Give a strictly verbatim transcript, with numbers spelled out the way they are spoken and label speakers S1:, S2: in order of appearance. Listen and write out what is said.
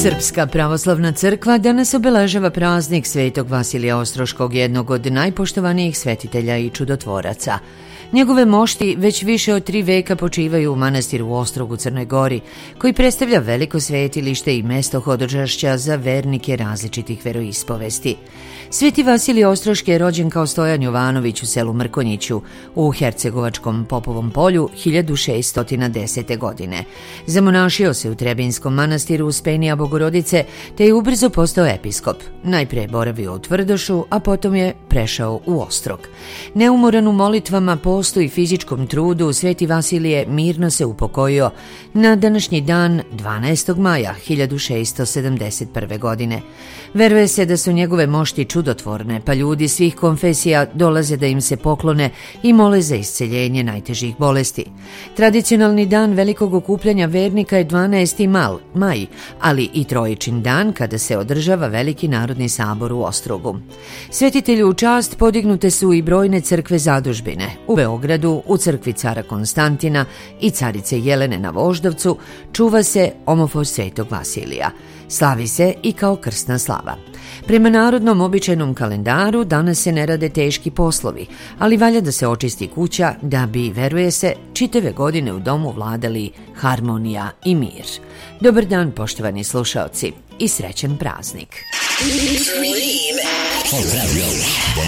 S1: Srpska pravoslavna crkva danas obeležava praznik Svetog Vasilija Ostroškog, jednog od najpoštovanijih svetitelja i čudotvoraca. Njegove mošti već više od tri veka počivaju u manastiru u Ostrogu, Crnoj Gori, koji predstavlja veliko svetilište i mesto hodočašća za vernike različitih veroispovesti. Sveti Vasilij Ostroški je rođen kao Stojan Jovanović u selu Mrkonjiću u Hercegovačkom Popovom polju hiljadu šeststo desete. godine. Zamonašio se u Trebinskom manastiru Uspenija Bogorodice te je ubrzo postao episkop. Najpre boravio u Tvrdošu, a potom je prešao u Ostrog. Neumoran u molitvama, postu i fizičkom trudu, Sveti Vasilije mirno se upokojio na današnji dan dvanaestog maja hiljadu šeststo sedamdeset prve. godine. Veruje se da su njegove mošti čudotvorne, pa ljudi svih konfesija dolaze da im se poklone i mole za isceljenje najtežih bolesti. Tradicionalni dan velikog okupljanja vernika je dvanaesti maj, ali i trojičin dan kada se održava veliki narodni sabor u Ostrogu. Svetitelju u čast podignute su i brojne crkve zadužbine. U Beogradu, u crkvi cara Konstantina i carice Jelene na Voždovcu čuva se omofor Svetog Vasilija. Slavi se i kao krsna slava. Prema narodnom običajnom kalendaru danas se ne rade teški poslovi, ali valja da se očisti kuća da bi, veruje se, čitave godine u domu vladali harmonija i mir. Dobar dan, poštovani slušaoci, i srećan praznik.